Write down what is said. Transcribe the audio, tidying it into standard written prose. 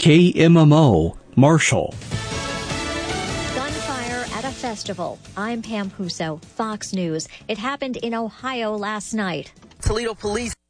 KMMO, Marshall. Gunfire at a festival. I'm Pam Puso, Fox News. It happened in Ohio last night. Toledo police